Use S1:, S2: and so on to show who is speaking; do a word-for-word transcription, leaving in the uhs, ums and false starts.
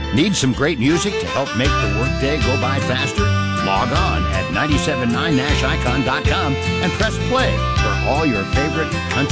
S1: Need some great music to help make the workday go by faster? Log on at nine seven nine nash icon dot com and press play for all your favorite country